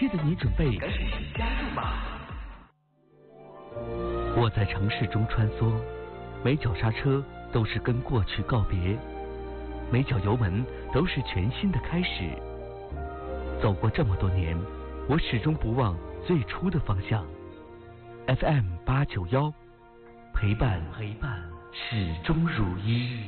接的你准备，赶紧加入吧！我在城市中穿梭，每脚刹车都是跟过去告别，每脚油门都是全新的开始。走过这么多年，我始终不忘最初的方向。FM891，陪伴始终如一。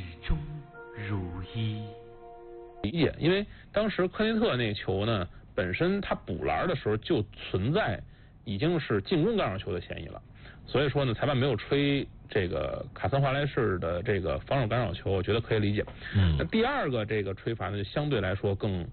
理解，因为当时科内特那球呢，本身他补篮的时候就存在已经是进攻干扰球的嫌疑了，所以说呢，裁判没有吹这个卡森华莱士的这个防守干扰球，我觉得可以理解。那第二个这个吹罚呢，就相对来说更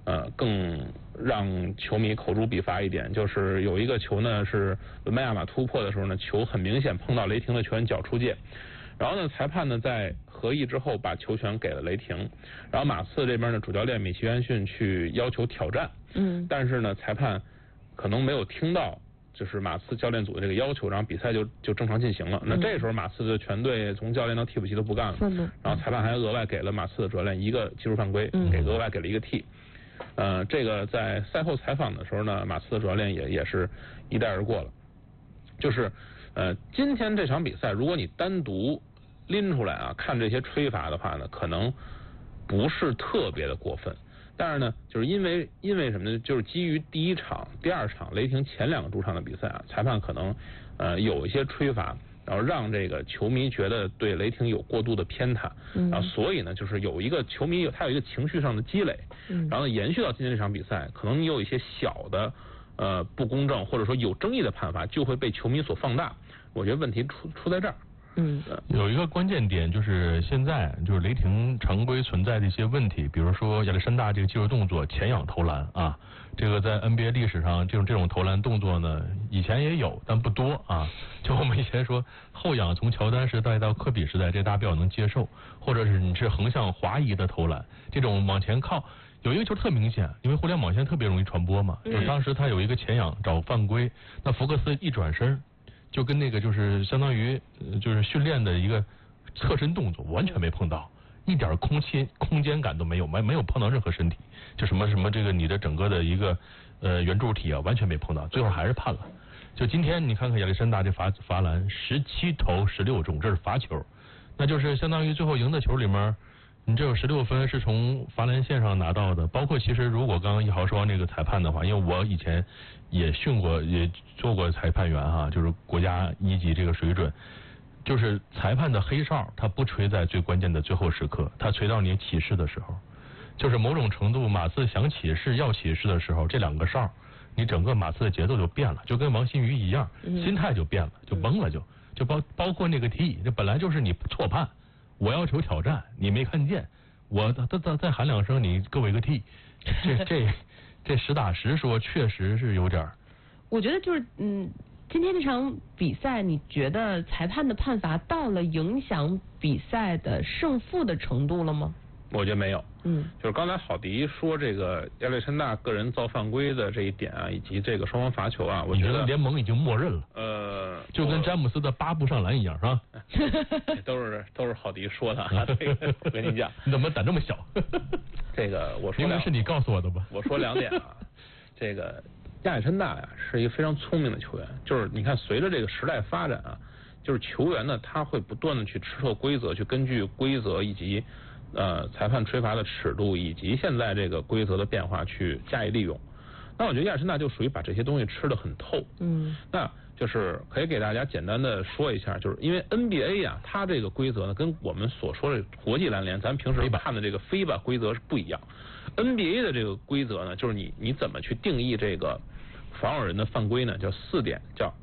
让球迷口诛笔伐一点，就是有一个球呢是文班亚马突破的时候呢，球很明显碰到雷霆的球员脚出界。然后呢，裁判呢在合议之后把球权给了雷霆，然后马刺这边呢主教练米奇约逊去要求挑战，但是呢裁判可能没有听到就是马刺教练组的这个要求，然后比赛就正常进行了。那这时候马刺的全队从教练到替补席都不干了，然后裁判还额外给了马刺的主教练一个技术犯规，额外给了一个 T。这个在赛后采访的时候呢，马刺的主教练也是一带而过了。就是今天这场比赛，如果你单独拎出来啊看这些吹罚的话呢，可能不是特别的过分。但是呢，就是因为什么呢？就是基于第一场、第二场雷霆前两个主场的比赛啊，裁判可能有一些吹罚，然后让这个球迷觉得对雷霆有过度的偏袒，然后所以呢，就是有一个球迷他有一个情绪上的积累，然后呢延续到今天这场比赛，可能你有一些小的不公正或者说有争议的判罚，就会被球迷所放大。我觉得问题出在这儿。 有一个关键点就是现在就是雷霆常规存在的一些问题，比如说亚历山大这个技术动作前仰投篮啊，这个在 NBA 历史上这种投篮动作呢，以前也有，但不多啊。就我们以前说后仰从乔丹时代到科比时代，这大家比较能接受，或者是你是横向滑移的投篮，这种往前靠。有一个球特明显，因为互联网现在特别容易传播嘛，就当时他有一个前仰找犯规，那福克斯一转身。就跟那个就是相当于就是训练的一个侧身动作，完全没碰到，一点空间感都没有，没有碰到任何身体，就什么这个你的整个的一个圆柱体啊，完全没碰到，最后还是判了。就今天你看看亚历山大这罚篮17投16中，这是罚球，那就是相当于最后赢的球里面。你这有16分是从罚篮线上拿到的，包括其实如果刚刚1号说那个裁判的话，因为我以前也训过也做过裁判员哈，就是国家1级这个水准，就是裁判的黑哨他不吹在最关键的最后时刻，他吹到你起势的时候，就是某种程度马刺想起势要起势的时候，这两个哨你整个马刺的节奏就变了，就跟王新宇一样，心态就变了，就崩了，就包括那个 T， 这本来就是你错判。我要求挑战，你没看见，我再喊两声，你给我一个 T， 这实打实说，确实是有点。 我觉得就是今天这场比赛，你觉得裁判的判罚到了影响比赛的胜负的程度了吗？ 我觉得没有。就是刚才郝迪说这个亚历山大个人造犯规的这一点啊，以及这个双方罚球啊，我觉得联盟已经默认了。就跟詹姆斯的8步上篮一样，是吧？ 都是郝迪说的啊。这个我跟你讲， 你怎么胆这么小？ 这个我说应该是你告诉我的吧？ 我说2点啊。这个亚历山大呀是一个非常聪明的球员，就是你看随着这个时代发展啊，就是球员呢他会不断的去吃透规则，去根据规则以及裁判吹罚的尺度以及现在这个规则的变化去加以利用。那我觉得亚历山大就属于把这些东西吃得很透。那就是可以给大家简单的说一下，就是因为 NBA 啊，它这个规则呢跟我们所说的国际篮联咱平时看的这个FIBA规则是不一样。NBA 的这个规则呢，就是你怎么去定义这个防守人的犯规呢？叫4点，叫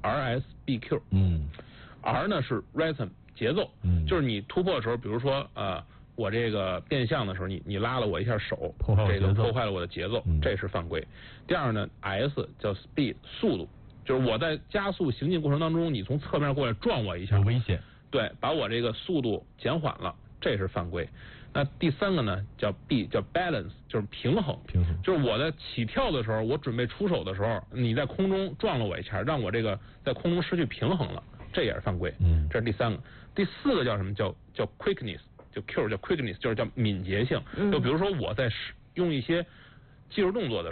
RSBQ。R 呢是 rhythm 节奏，就是你突破的时候，比如说我这个变向的时候，你拉了我一下手，这个破坏了我的节奏，这是犯规。第二呢 ，S 叫 speed 速度，就是我在加速行进过程当中，你从侧面过来撞我一下， 有危险。 对，把我这个速度减缓了，这是犯规。那第3个呢叫 B， 叫 balance， 就是平衡，就是我在起跳的时候，我准备出手的时候，你在空中撞了我一下，让我这个在空中失去平衡了，这也是犯规。这是第3个。第4个叫什么？叫 quickness。就 Q 叫 quickness， 就是叫敏捷性。就比如说我在用一些技术动作的时候，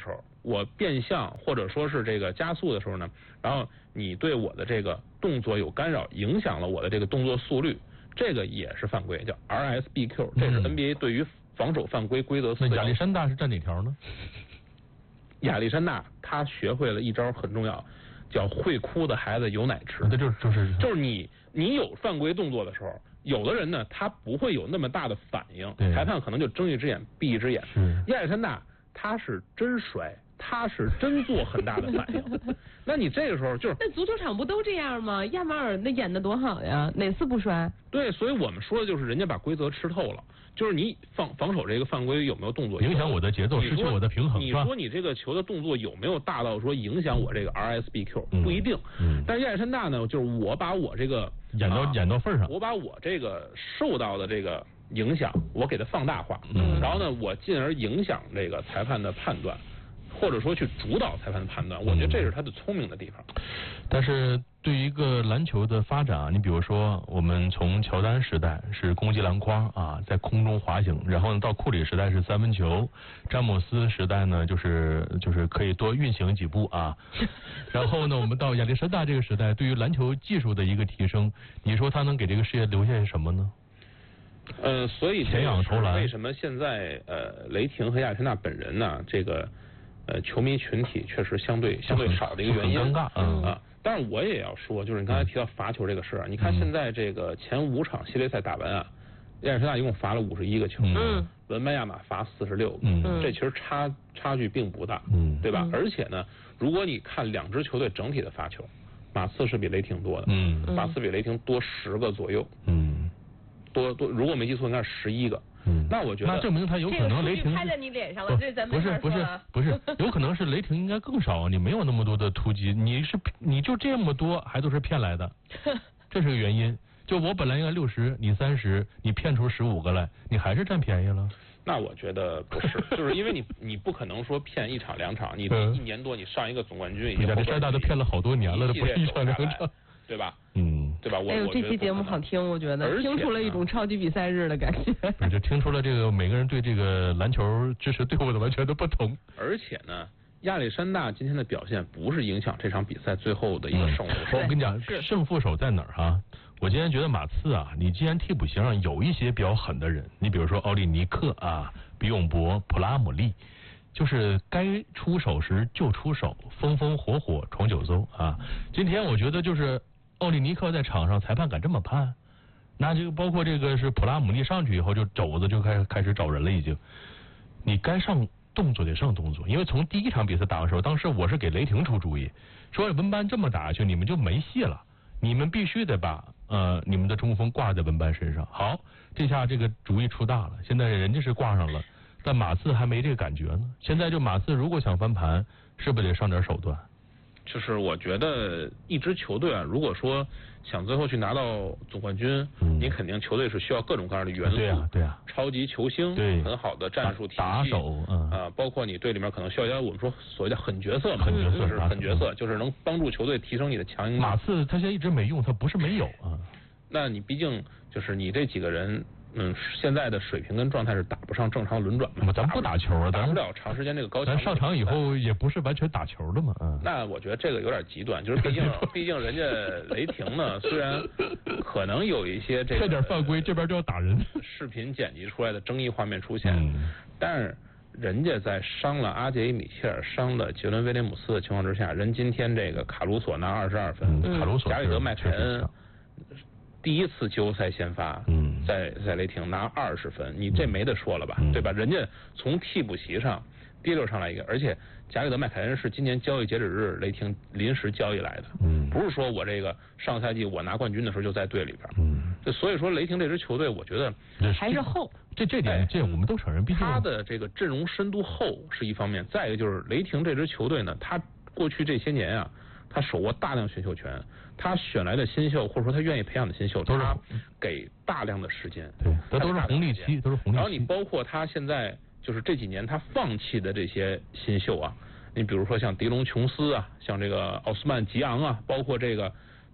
我变向或者说是这个加速的时候呢，然后你对我的这个动作有干扰，影响了我的这个动作速率，这个也是犯规，叫 RSBQ， 这是 NBA 对于防守犯规规则4个。 那亚历山大是占哪条呢？ 亚历山大他学会了一招很重要，叫会哭的孩子有奶吃。 那就是你有犯规动作的时候，有的人呢他不会有那么大的反应，裁判可能就睁一只眼闭一只眼。亚历山大他是真摔，他是真做很大的反应。那你这个时候就是那足球场不都这样吗？亚马尔那演的多好呀，哪次不摔？ 对，所以我们说的就是人家把规则吃透了。就是你防守这个犯规有没有动作影响我的节奏，失去我的平衡。 你说你这个球的动作有没有大到说影响我这个 RSBQ？不一定。但是亚历山大呢，就是我把我这个演到份上， 我把我这个受到的这个影响，我给它放大化，然后呢，我进而影响这个裁判的判断，或者说去主导裁判的判断。我觉得这是他的聪明的地方。 但是对于一个篮球的发展啊，你比如说我们从乔丹时代是攻击篮筐啊，在空中滑行，然后呢到库里时代是三分球，詹姆斯时代呢就是可以多运行几步啊，然后呢我们到亚历山大这个时代，对于篮球技术的一个提升，你说他能给这个世界留下什么呢？ 所以前仰投篮为什么现在雷霆和亚历山大本人呢，这个球迷群体确实相对少的一个原因。 很尴尬啊。但是我也要说，就是你刚才提到罚球这个事儿，你看现在这个前5场系列赛打完啊，亚历山大一共罚了51个球，文班亚马罚46个，这其实差距并不大，对吧？而且呢，如果你看两支球队整体的罚球，马刺是比雷霆多的，马刺比雷霆多10个左右，多，如果没记错应该是11个。那我觉得， 那证明他有可能雷霆拍在你脸上了，这咱没法说了。 不是，有可能是雷霆应该更少，你没有那么多的突击，你就这么多，还都是骗来的，这是个原因。就我本来应该60，你30，你骗出15个来，你还是占便宜了。 那我觉得不是，就是因为你不可能说骗1场2场，你1年多你上一个总冠军， 亚历山大都骗了好多年了，不是1场2场。 对吧？ 对吧？ 哎呦，这期节目好听，我觉得听出了一种超级比赛日的感觉。 就听出了这个每个人对这个篮球支持队伍的完全都不同。 而且呢，亚历山大今天的表现不是影响这场比赛最后的一个胜负。 我跟你讲，胜负手在哪儿哈？我今天觉得马刺啊，你既然替补席上有一些比较狠的人，你比如说奥利尼克啊、比永博、普拉姆利。就是该出手时就出手，风风火火闯9州啊！今天我觉得就是奥利尼克在场上，裁判敢这么判，那这个包括这个是普拉姆利上去以后，就肘子就开始找人了，已经。你该上动作得上动作，因为从第1场比赛打的时候，当时我是给雷霆出主意，说文班这么打下去，你们就没戏了，你们必须得把你们的中锋挂在文班身上。好，这下这个主意出大了，现在人家是挂上了。但马刺还没这个感觉呢。现在就马刺如果想翻盘，是不是得上点手段？ 就是我觉得一支球队啊，如果说想最后去拿到总冠军，你肯定球队是需要各种各样的元素， 对啊， 超级球星，很好的战术体系， 打手， 包括你队里面可能需要一些我们说所谓的狠角色嘛，就是狠角色，就是能帮助球队提升你的强硬。 马刺他现在一直没用，他不是没有啊。 那你毕竟就是你这几个人。现在的水平跟状态是打不上正常轮转的。 咱不打球啊， 打不了长时间这个高强。 咱上场以后也不是完全打球的嘛。 那我觉得这个有点极端，就是毕竟人家雷霆呢，虽然可能有一些这点犯规，这边就要打人。 视频剪辑出来的争议画面出现，但是人家在伤了阿杰伊米切尔、伤了杰伦威廉姆斯的情况之下，人今天这个卡鲁索拿22分，加里德麦凯恩。第1次季后赛先发，在雷霆拿20分，你这没得说了吧，对吧？人家从替补席上提溜上来一个，而且加里德麦凯恩是今年交易截止日雷霆临时交易来的，不是说我这个上赛季我拿冠军的时候就在队里边，所以说雷霆这支球队，我觉得还是厚， 这点我们都承认，毕竟他的这个阵容深度厚是一方面，再一个就是雷霆这支球队呢，他过去这些年啊。他手握大量选秀权，他选来的新秀或者说他愿意培养的新秀，他给大量的时间， 对，这都是红利期， 然后你包括他现在就是这几年他放弃的这些新秀啊，你比如说像迪隆琼斯啊，像这个奥斯曼吉昂啊，包括这个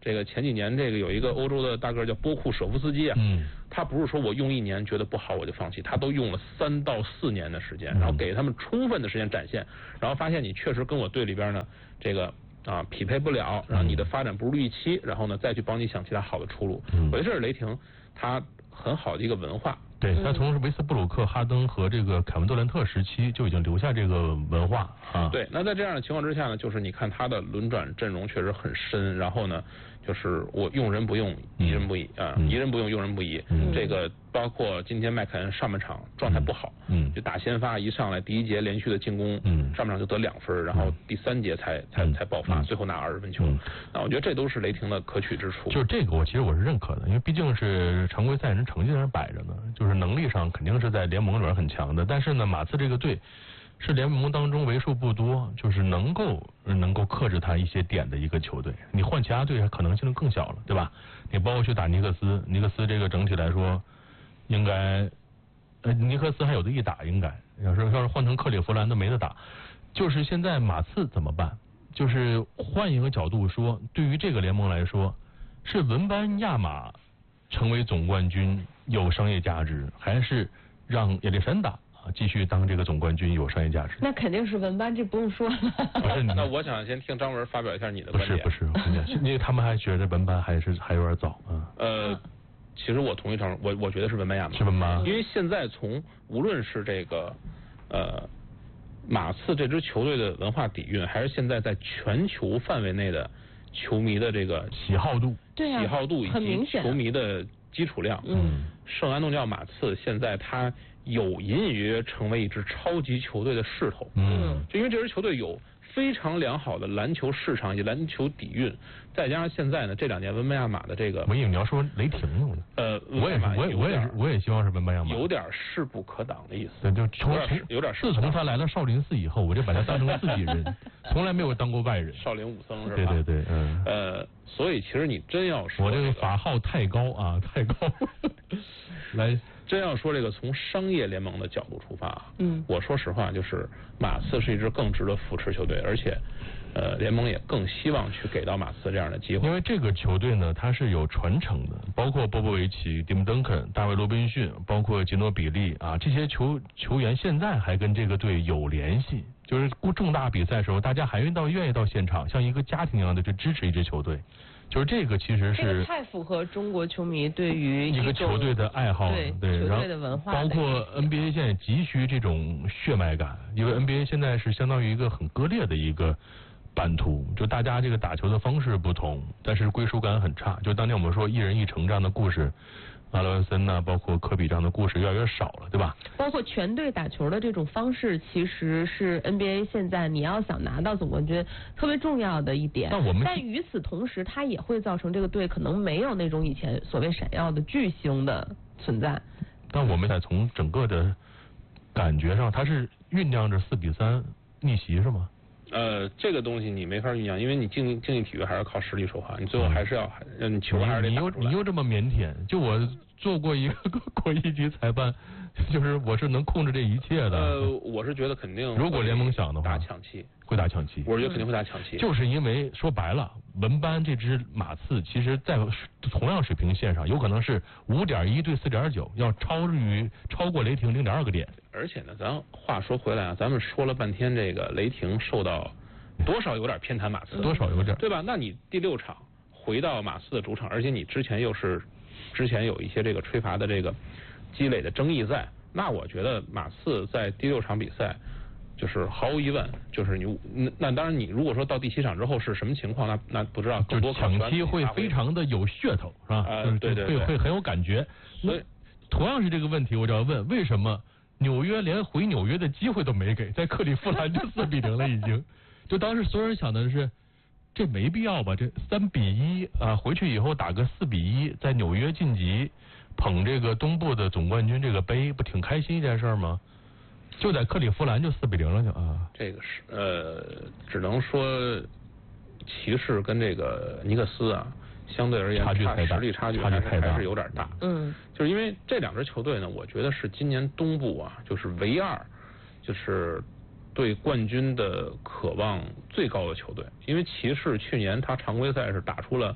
这个前几年这个有一个欧洲的大个叫波库舍夫斯基啊，他不是说我用1年觉得不好我就放弃，他都用了3到4年的时间，然后给他们充分的时间展现，然后发现你确实跟我队里边呢这个匹配不了，然后你的发展不如预期，然后呢再去帮你想其他好的出路。我觉得这是雷霆他很好的一个文化。 对，他从维斯布鲁克、哈登和这个凯文杜兰特时期就已经留下这个文化啊。 对，那在这样的情况之下呢，就是你看他的轮转阵容确实很深，然后呢，就是我用人不用，疑人不疑啊，疑人不用，用人不疑。这个包括今天麦凯恩上半场状态不好，就打先发一上来第1节连续的进攻，上半场就得2分，然后第3节才爆发，最后拿20分球。那我觉得这都是雷霆的可取之处。 就是这个，其实我是认可的，因为毕竟是常规赛人成绩在那摆着呢，就是能力上肯定是在联盟里边很强的。但是呢，马刺这个队是联盟当中为数不多就是能够克制他一些点的一个球队。你换其他队可能性就更小了，对吧？你包括去打尼克斯这个整体来说应该尼克斯还有的一打，应该要是换成克利夫兰都没得打。就是现在马刺怎么办？就是换一个角度说，对于这个联盟来说，是文班亚马成为总冠军有商业价值，还是让亚历山大继续当这个总冠军有商业价值？ 那肯定是文班，这不用说了。 不是， 那我想先听张文发表一下你的观点。 不是，因为他们还觉得文班还有点早啊。 其实我同意张文，我觉得是文班亚马。 是文班， 因为现在无论是这个马刺这支球队的文化底蕴，还是现在在全球范围内的球迷的这个喜好度以及球迷的基础量，圣安东尼奥马刺现在他有隐隐约约成为一支超级球队的势头。就因为这支球队有非常良好的篮球市场以及篮球底蕴，再加上现在呢这2年文班亚马的这个， 我以为你要说雷霆呢。我也希望是文班亚马， 有点势不可挡的意思。 对，就有点自从他来了少林寺以后，我就把他当成自己人，从来没有当过外人。 少林武僧是吧？ 对， 所以其实你真要说， 我这个法号太高啊，太高。来， 真要说这个从商业联盟的角度出发，我说实话，就是马刺是一支更值得扶持球队，而且联盟也更希望去给到马刺这样的机会。 因为这个球队呢，它是有传承的，包括波波维奇、蒂姆·邓肯、大卫·罗宾逊，包括吉诺比利啊，这些球员现在还跟这个队有联系，就是重大比赛的时候，大家还愿意到现场，像一个家庭一样的去支持一支球队。就是这个其实是太符合中国球迷对于一个球队的爱好，对球队的文化， 包括 NBA 现在急需这种血脉感，因为 NBA 现在是相当于一个很割裂的一个版图，就大家这个打球的方式不同，但是归属感很差。就当年我们说一人一城这样的故事，阿伦文森呐，包括科比这样的故事越来越少了，对吧？ 包括全队打球的这种方式，其实是 NBA 现在你要想拿到总冠军特别重要的一点。但与此同时，它也会造成这个队可能没有那种以前所谓闪耀的巨星的存在。 但我们在从整个的感觉上，它是酝酿着4-3逆袭是吗？ 这个东西你没法酝酿，因为你竞技体育还是靠实力说话，你最后还是要球还是得打出来。 你又这么腼腆，就我做过一个国1级裁判，就是我是能控制这一切的。 我是觉得肯定， 如果联盟想的话， 打抢七会打抢七。 我觉得肯定会打抢七， 就是因为说白了，文班这支马刺其实在同样水平线上，有可能是5.1对4.9，要超过雷霆0.2个点。 而且呢，咱话说回来啊，咱们说了半天这个雷霆受到多少有点偏袒马刺， 多少有点， 对吧？那你第6场回到马刺的主场，而且你之前有一些这个吹罚的这个积累的争议在，那我觉得马刺在第6场比赛就是毫无疑问，就是那当然你如果说到第7场之后是什么情况，那不知道，更多抢七会非常的有噱头，是吧？ 对， 会很有感觉。所以同样是这个问题，我就要问，为什么纽约连回纽约的机会都没给，在克利夫兰就4-0了已经？就当时所有人想的是，这没必要吧？这3-1啊，回去以后打个4-1，在纽约晋级，捧这个东部的总冠军这个杯，不挺开心一件事吗？就在克利夫兰就4-0了就啊。 这个是只能说骑士跟这个尼克斯啊，相对而言实力差距还是有点大。就是因为这2支球队呢，我觉得是今年东部啊，就是唯2，就是对冠军的渴望最高的球队。因为骑士去年他常规赛是打出了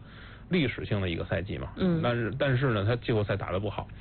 历史性的一个赛季嘛，但是呢，他季后赛打得不好，